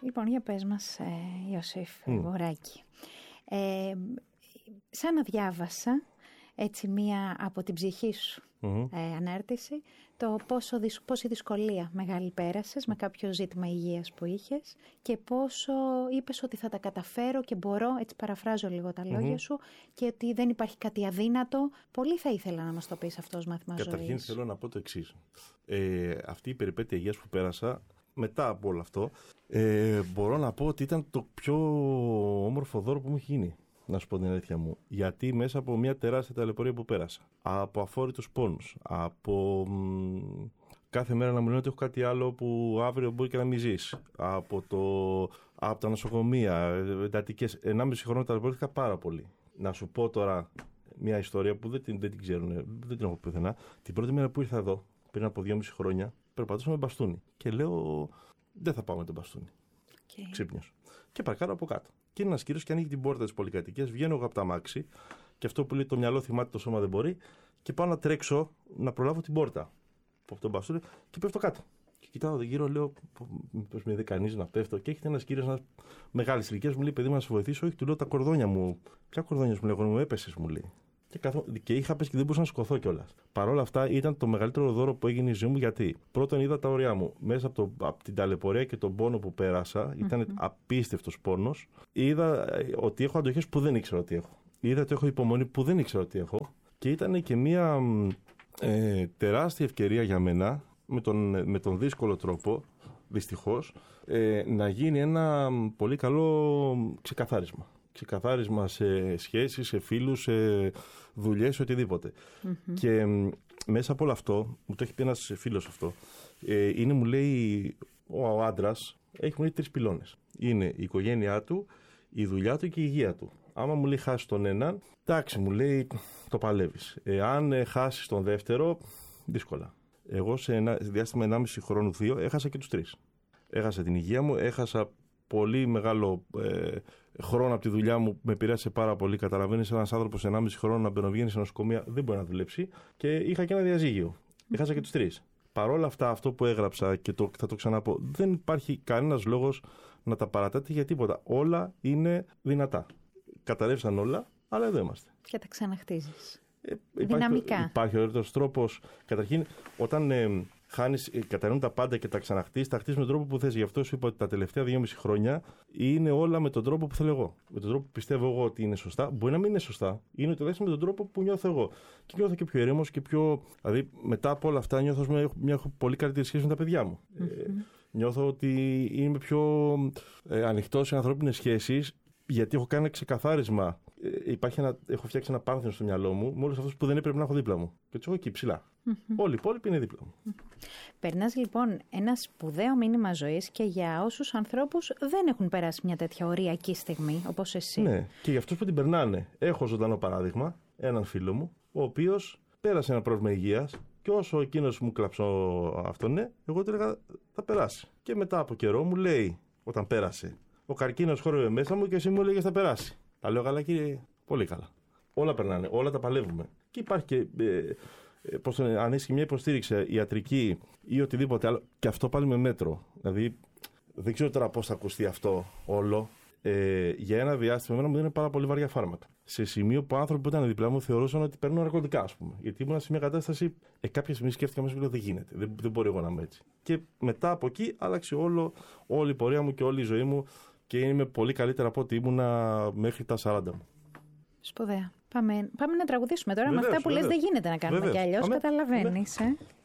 Λοιπόν, για πες μας, Ιωσήφ Βοράκη. Σαν να διάβασα έτσι μία από την ψυχή σου ανάρτηση, το πόση δυσκολία μεγάλη πέρασες με κάποιο ζήτημα υγείας που είχες και πόσο είπες ότι θα τα καταφέρω και μπορώ, έτσι παραφράζω λίγο τα λόγια σου, και ότι δεν υπάρχει κάτι αδύνατο. Πολύ θα ήθελα να μας το πεις αυτό ως μάθημα ζωής. Καταρχήν θέλω να πω το εξής. Αυτή η περιπέτεια υγείας που πέρασα, μετά από όλο αυτό, μπορώ να πω ότι ήταν το πιο όμορφο δώρο που μου έχει γίνει. Να σου πω την αλήθεια μου. Γιατί μέσα από μια τεράστια ταλαιπωρία που πέρασα, από αφόρητους πόνους, από κάθε μέρα να μου λένε ότι έχω κάτι άλλο που αύριο μπορεί και να μην ζεις, από τα νοσοκομεία, εντατικές, 1,5 χρόνο ταλαιπωρήθηκα πάρα πολύ. Να σου πω τώρα μια ιστορία που δεν την ξέρουν, δεν την έχω πουθενά. Την πρώτη μέρα που ήρθα εδώ, πριν από 2,5 χρόνια, περπατούσα με μπαστούνι. Και λέω, δεν θα πάω με τον μπαστούνι. Ξύπνιος. Και παρκάρω από κάτω. Και είναι ένας κύριος και ανοίγει την πόρτα της πολυκατοικίας. Βγαίνω εγώ από τα αμάξι. Και αυτό που λέει το μυαλό θυμάται, το σώμα δεν μπορεί. Και πάω να τρέξω να προλάβω την πόρτα από τον μπαστούνι και πέφτω κάτω. Και κοιτάω γύρω, λέω, μήπως με είδε κανείς να πέφτω. Και έχετε ένας κύριος μεγάλης ηλικίας, μου λέει, παιδί μου, να σε βοηθήσω. Όχι, του λέω τα κορδόνια μου. Ποια κορδόνια μου, λέω, μου έπεσες, μου λέει. Και είχα πέσει και δεν μπορούσα να σηκωθώ κιόλας. Παρ' όλα αυτά ήταν το μεγαλύτερο δώρο που έγινε η ζωή μου, γιατί πρώτον είδα τα ωριά μου. Μέσα από την ταλαιπωρία και τον πόνο που πέρασα, ήταν απίστευτος πόνος. Είδα ότι έχω αντοχές που δεν ήξερα ότι έχω. Είδα ότι έχω υπομονή που δεν ήξερα ότι έχω. Και ήταν και μια τεράστια ευκαιρία για μένα, με τον δύσκολο τρόπο, δυστυχώς, να γίνει ένα πολύ καλό ξεκαθάρισμα. Ξεκαθάρισμα σε σχέσεις, σε φίλους, σε δουλειές, σε οτιδήποτε. Και μέσα από όλο αυτό, μου το έχει πει ένας φίλος αυτό, μου λέει, ο άντρας έχει, μου λέει, 3 πυλώνες. Είναι η οικογένειά του, η δουλειά του και η υγεία του. Άμα μου λέει χάσει τον έναν, εντάξει, μου λέει, το παλεύεις. Αν χάσεις τον δεύτερο, δύσκολα. Εγώ σε διάστημα 1,5 χρόνου, 2, έχασα και τους 3. Έχασα την υγεία μου, έχασα πολύ μεγάλο χρόνο από τη δουλειά μου, με επηρέασε πάρα πολύ. Καταλαβαίνεις, ένας άνθρωπος 1,5 χρόνο να μπαινοβγαίνει σε νοσοκομεία δεν μπορεί να δουλέψει. Και είχα και ένα διαζύγιο. Έχασα και τους 3. Παρ' όλα αυτά, αυτό που έγραψα και θα το ξαναπώ, δεν υπάρχει κανένας λόγος να τα παρατάτε για τίποτα. Όλα είναι δυνατά. Καταρρεύσαν όλα, αλλά εδώ είμαστε. Και τα ξαναχτίζεις. Δυναμικά. Υπάρχει ο τρόπος. Καταρχήν, όταν καταρρεύουν τα πάντα και τα ξαναχτίσεις, τα χτίσεις με τον τρόπο που θες. Γι' αυτό σου είπα ότι τα τελευταία 2,5 χρόνια είναι όλα με τον τρόπο που θέλω εγώ. Με τον τρόπο που πιστεύω εγώ ότι είναι σωστά. Μπορεί να μην είναι σωστά. Είναι τουλάχιστον με τον τρόπο που νιώθω εγώ. Και νιώθω και πιο ηρέμος και πιο. Δηλαδή, μετά από όλα αυτά, νιώθω ότι έχω πολύ καλύτερη σχέση με τα παιδιά μου. Νιώθω ότι είμαι πιο ανοιχτός σε ανθρώπινες σχέσεις. Γιατί έχω κάνει ένα ξεκαθάρισμα. Έχω φτιάξει ένα πάνθεο στο μυαλό μου με όλους αυτούς που δεν έπρεπε να έχω δίπλα μου. Και τους έχω εκεί ψηλά. Όλοι οι υπόλοιποι είναι δίπλα μου. Περνάς λοιπόν ένα σπουδαίο μήνυμα ζωής και για όσους ανθρώπους δεν έχουν περάσει μια τέτοια οριακή στιγμή όπως εσύ. Ναι, και για αυτούς που την περνάνε. Έχω ζωντανό παράδειγμα, έναν φίλο μου, ο οποίος πέρασε ένα πρόβλημα υγείας. Και όσο εκείνος μου κλαψώ αυτό, ναι, εγώ του έλεγα θα περάσει. Και μετά από καιρό μου λέει, όταν πέρασε, ο καρκίνος χόρευε μέσα μου και εσύ μου έλεγες θα περάσει. Τα λέω καλά, κύριε, πολύ καλά. Όλα περνάνε, όλα τα παλεύουμε. Και υπάρχει και, αν έχει μια υποστήριξη ιατρική ή οτιδήποτε άλλο, και αυτό πάλι με μέτρο. Δηλαδή, δεν ξέρω τώρα πώς θα ακουστεί αυτό όλο. Για ένα διάστημα, εμένα μου δίνει πάρα πολύ βαριά φάρμακα. Σε σημείο που άνθρωποι που ήταν δίπλα μου θεωρούσαν ότι παίρνουν ναρκωτικά, ας πούμε. Γιατί ήμουν σε μια κατάσταση, κάποια στιγμή σκέφτηκα μέσα μου, δεν γίνεται. Δεν μπορεί εγώ να είμαι έτσι. Και μετά από εκεί άλλαξε όλη η πορεία μου και όλη η ζωή μου. Και είμαι πολύ καλύτερα από ό,τι ήμουνα μέχρι τα 40 μου. Σπουδαία. Πάμε να τραγουδήσουμε τώρα. Με αυτά που λες δεν γίνεται να κάνουμε κι αλλιώς. Καταλαβαίνεις.